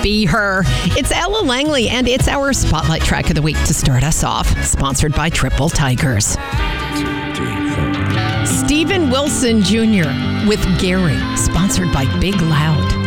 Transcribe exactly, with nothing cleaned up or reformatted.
be her. It's Ella Langley, and it's our Spotlight track of the week to start us off. Sponsored by Triple Tigers. Steven Wilson Junior with Gary, sponsored by Big Loud.